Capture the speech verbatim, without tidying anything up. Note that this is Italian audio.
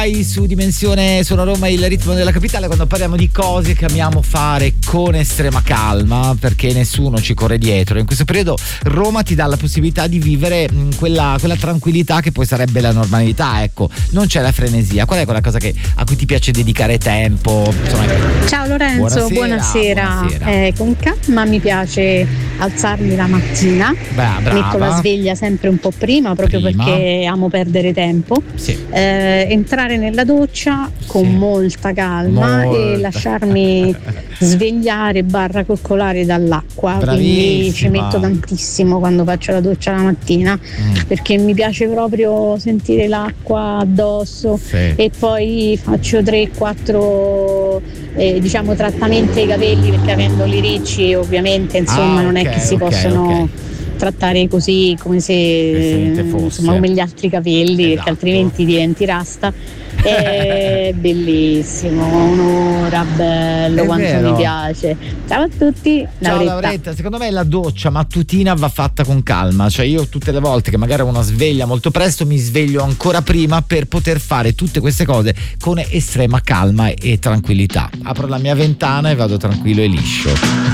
Su Dimensione Sono Roma, il ritmo della capitale, quando parliamo di cose che amiamo fare con estrema calma perché nessuno ci corre dietro. In questo periodo Roma ti dà la possibilità di vivere quella, quella tranquillità che poi sarebbe la normalità, ecco, non c'è la frenesia. Qual è quella cosa che, a cui ti piace dedicare tempo? Insomma, ciao Lorenzo, buonasera, buonasera. buonasera. Eh, con calma mi piace alzarmi la mattina. Beh, metto la sveglia sempre un po' prima proprio prima. perché amo perdere tempo. Sì. Eh, entrare nella doccia con sì. molta calma molta. e lasciarmi svegliare barra coccolare dall'acqua. Bravissima. Quindi ci metto tantissimo quando faccio la doccia la mattina mm. perché mi piace proprio sentire l'acqua addosso sì. e poi faccio tre quattro eh, diciamo trattamenti ai capelli perché avendoli ricci ovviamente insomma ah, non okay, è che si okay, possono okay. trattare così come se insomma come gli altri capelli esatto. perché altrimenti diventi rasta. È bellissimo, un'ora, bello, è quanto vero. mi piace. Ciao a tutti. Ciao Lauretta. Lauretta, secondo me la doccia mattutina va fatta con calma, cioè io tutte le volte che magari ho una sveglia molto presto mi sveglio ancora prima per poter fare tutte queste cose con estrema calma e tranquillità. Apro la mia ventana e vado tranquillo e liscio.